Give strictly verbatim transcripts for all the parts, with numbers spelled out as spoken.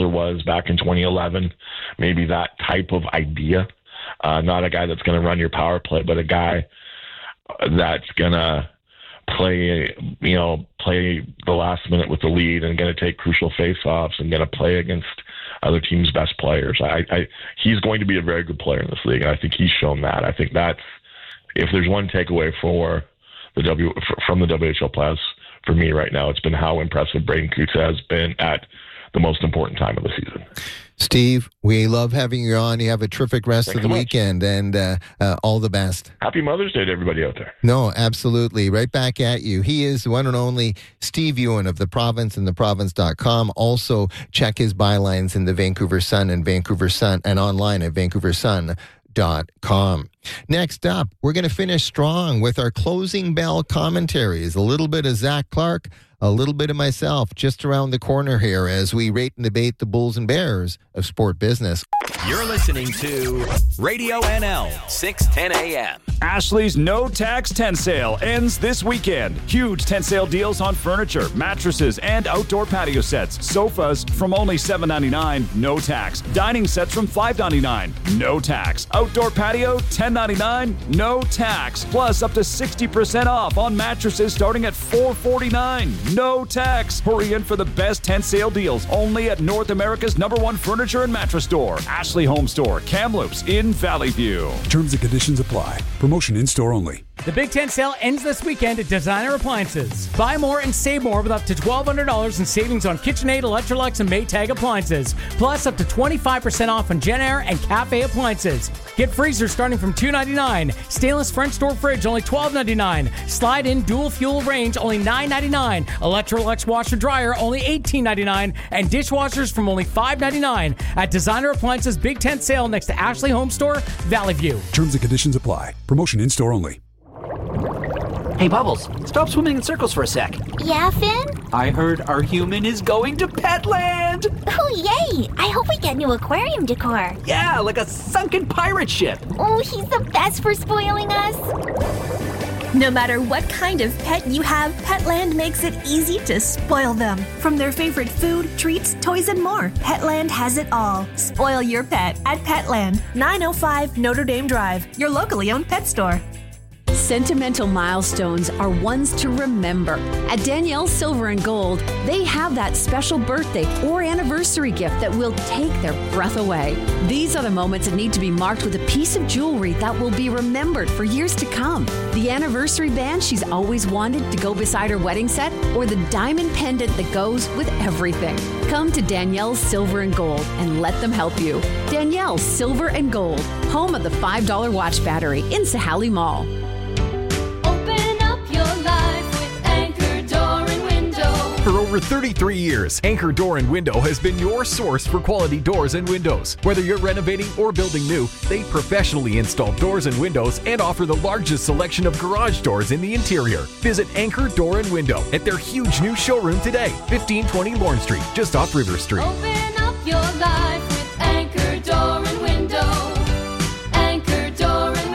Kessler was back in twenty eleven, maybe that type of idea. Uh, not a guy that's going to run your power play, but a guy that's going to play, you know, play the last minute with the lead and going to take crucial face-offs and going to play against other teams' best players. I, I, he's going to be a very good player in this league, and I think he's shown that. I think that's, if there's one takeaway for the W from the W H L playoffs for me right now, it's been how impressive Braden Kucha has been at the most important time of the season. Steve, we love having you on. You have a terrific rest Thanks of the so weekend, and uh, uh, all the best. Happy Mother's Day to everybody out there. No, absolutely. Right back at you. He is the one and only Steve Ewan of The Province and the province dot com. Also, check his bylines in the Vancouver Sun and Vancouver Sun and online at vancouver sun dot com. Next up, we're going to finish strong with our closing bell commentaries. A little bit of Zach Clark, a little bit of myself, just around the corner here as we rate and debate the Bulls and Bears of sport business. You're listening to Radio N L, six ten a.m. Ashley's No Tax tent sale ends this weekend. Huge tent sale deals on furniture, mattresses, and outdoor patio sets. Sofas from only seven ninety-nine, no tax. Dining sets from five ninety-nine, no tax. Outdoor patio, ten ninety-nine, no tax. Plus up to sixty percent off on mattresses starting at four forty-nine, no tax. Hurry in for the best tent sale deals only at North America's number one furniture and mattress store, Ashley Home Store, Kamloops in Valley View. Terms and conditions apply. Promotion in-store only. The Big Ten sale ends this weekend at Designer Appliances. Buy more and save more with up to twelve hundred dollars in savings on KitchenAid, Electrolux, and Maytag appliances. Plus up to twenty-five percent off on JennAir and Cafe appliances. Get freezers starting from two ninety-nine. Stainless French door fridge only twelve ninety-nine. Slide in dual fuel range only nine ninety-nine. Electrolux washer dryer only eighteen ninety-nine. And dishwashers from only five ninety-nine. At Designer Appliances Big Ten sale next to Ashley Home Store, Valley View. Terms and conditions apply. Promotion in-store only. Hey, Bubbles, stop swimming in circles for a sec. Yeah, Finn? I heard our human is going to Petland! Oh, yay! I hope we get new aquarium decor. Yeah, like a sunken pirate ship. Oh, he's the best for spoiling us. No matter what kind of pet you have, Petland makes it easy to spoil them. From their favorite food, treats, toys, and more, Petland has it all. Spoil your pet at Petland, nine oh five Notre Dame Drive, your locally owned pet store. Sentimental milestones are ones to remember. At Danielle's Silver and Gold, they have that special birthday or anniversary gift that will take their breath away. These are the moments that need to be marked with a piece of jewelry that will be remembered for years to come. The anniversary band she's always wanted to go beside her wedding set, or the diamond pendant that goes with everything. Come to Danielle's Silver and Gold and let them help you. Danielle's Silver and Gold, home of the five dollar watch battery in Sahali Mall. For over thirty-three years, Anchor Door and Window has been your source for quality doors and windows. Whether you're renovating or building new, they professionally install doors and windows and offer the largest selection of garage doors in the interior. Visit Anchor Door and Window at their huge new showroom today, fifteen twenty Lorne Street, just off River Street. Open up your life with Anchor Door and Window. Anchor Door and Window.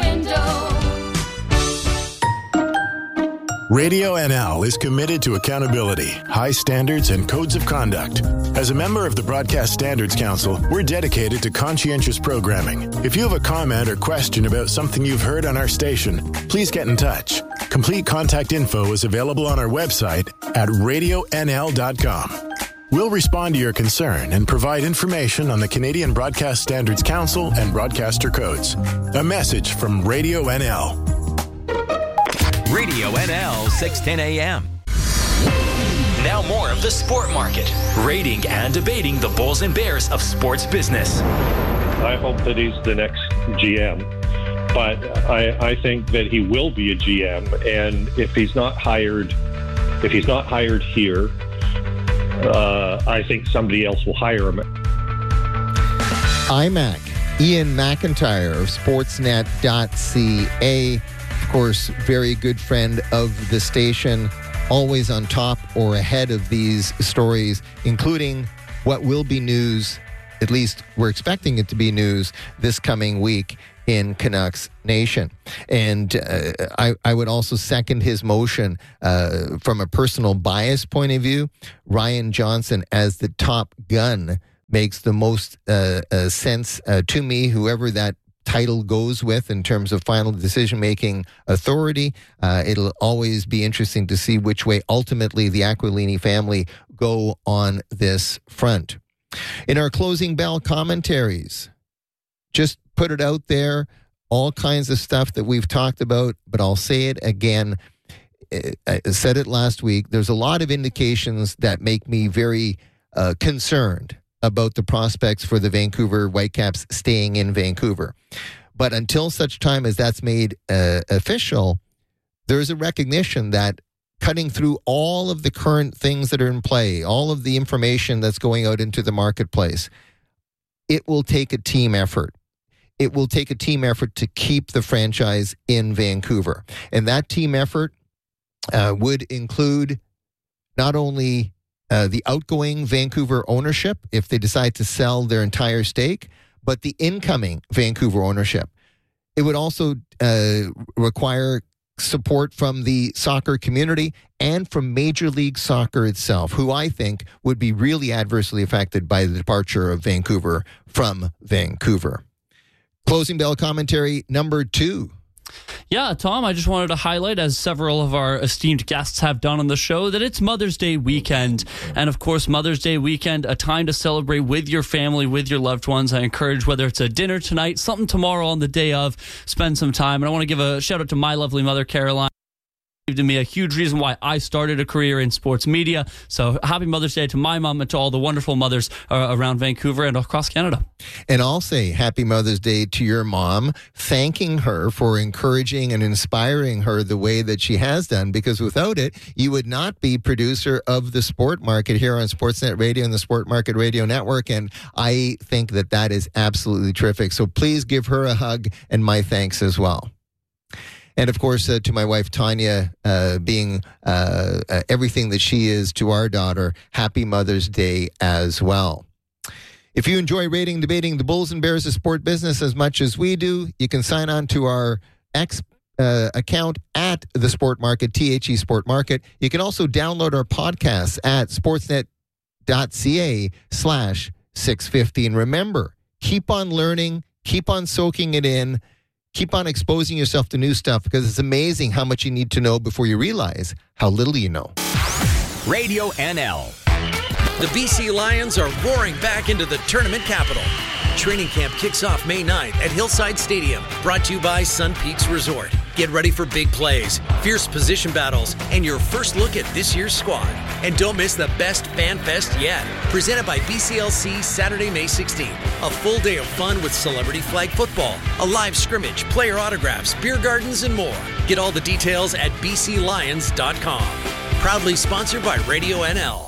Radio N L is committed to accountability, high standards, and codes of conduct. As a member of the Broadcast Standards Council, we're dedicated to conscientious programming. If you have a comment or question about something you've heard on our station, please get in touch. Complete contact info is available on our website at radio n l dot com. We'll respond to your concern and provide information on the Canadian Broadcast Standards Council and broadcaster codes. A message from Radio N L. Radio N L, six ten a.m. Now more of the Sport Market, rating and debating the Bulls and Bears of sports business. I hope that he's the next G M, but I, I think that he will be a G M, and if he's not hired, if he's not hired here, uh, I think somebody else will hire him. I MAC, Ian McIntyre of sportsnet dot c a. Of course, very good friend of the station, always on top or ahead of these stories, including what will be news, at least we're expecting it to be news, this coming week in Canucks Nation. And uh, I, I would also second his motion uh, from a personal bias point of view. Ryan Johnson as the top gun makes the most uh, uh, sense uh, to me, whoever that title goes with in terms of final decision-making authority. Uh, it'll always be interesting to see which way ultimately the Aquilini family go on this front. In our closing bell commentaries, just put it out there, all kinds of stuff that we've talked about, but I'll say it again. I said it last week. There's a lot of indications that make me very uh, concerned about the prospects for the Vancouver Whitecaps staying in Vancouver. But until such time as that's made uh, official, there's a recognition that cutting through all of the current things that are in play, all of the information that's going out into the marketplace, it will take a team effort. It will take a team effort to keep the franchise in Vancouver. And that team effort uh, would include not only Uh, the outgoing Vancouver ownership, if they decide to sell their entire stake, but the incoming Vancouver ownership. It would also uh, require support from the soccer community and from Major League Soccer itself, who I think would be really adversely affected by the departure of Vancouver from Vancouver. Closing bell commentary number two. Yeah, Tom, I just wanted to highlight, as several of our esteemed guests have done on the show, that it's Mother's Day weekend. And of course, Mother's Day weekend, a time to celebrate with your family, with your loved ones. I encourage, whether it's a dinner tonight, something tomorrow on the day of, spend some time. And I want to give a shout out to my lovely mother, Caroline. To me, a huge reason why I started a career in sports media. So happy Mother's Day to my mom and to all the wonderful mothers uh, around Vancouver and across Canada. And I'll say happy Mother's Day to your mom, thanking her for encouraging and inspiring her the way that she has done, because without it, you would not be producer of the Sport Market here on Sportsnet Radio and the Sport Market Radio Network. And I think that that is absolutely terrific. So please give her a hug and my thanks as well. And, of course, uh, to my wife, Tanya, uh, being uh, uh, everything that she is to our daughter, happy Mother's Day as well. If you enjoy rating, debating the Bulls and Bears of sport business as much as we do, you can sign on to our X uh, account at the Sport Market, T H E Sport Market. You can also download our podcasts at sportsnet.ca slash 650. And remember, keep on learning, keep on soaking it in. Keep on exposing yourself to new stuff, because it's amazing how much you need to know before you realize how little you know. Radio N L. The B C Lions are roaring back into the tournament capital. Training camp kicks off May ninth at Hillside Stadium, brought to you by Sun Peaks Resort. Get ready for big plays, fierce position battles, and your first look at this year's squad. And don't miss the best fan fest yet, presented by B C L C Saturday, May sixteenth. A full day of fun with celebrity flag football, a live scrimmage, player autographs, beer gardens, and more. Get all the details at b c lions dot com. Proudly sponsored by Radio N L.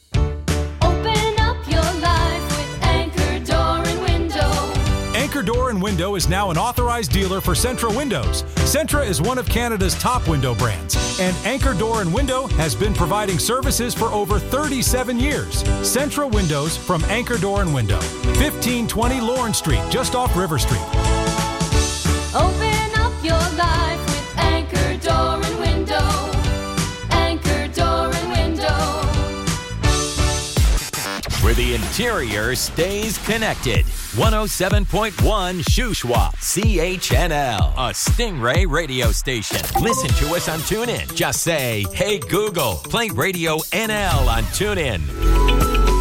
Anchor Door and Window is now an authorized dealer for Centra Windows. Centra is one of Canada's top window brands, and Anchor Door and Window has been providing services for over thirty-seven years. Centra Windows from Anchor Door and Window, fifteen twenty Lawrence Street, just off River Street. Open up your life with Anchor Door and Window. Anchor Door and Window. Where the interior stays connected. one oh seven point one Shuswap, C H N L, a Stingray radio station. Listen to us on TuneIn. Just say, hey Google, play Radio N L on TuneIn.